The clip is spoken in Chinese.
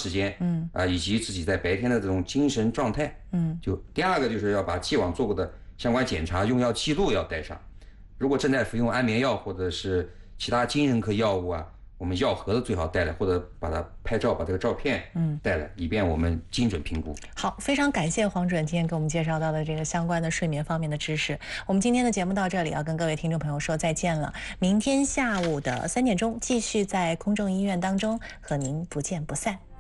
时间，以及自己在白天的这种精神状态，就第二个就是要把既往做过的相关检查、用药记录要带上。如果正在服用安眠药或者是其他精神科药物啊，我们药盒子最好带来，或者把它拍照，把这个照片带来，以便我们精准评估。 好，非常感谢黄主任今天给我们介绍到的这个相关的睡眠方面的知识。我们今天的节目到这里，要跟各位听众朋友说再见了。明天下午的3点钟，继续在空中医院当中和您不见不散。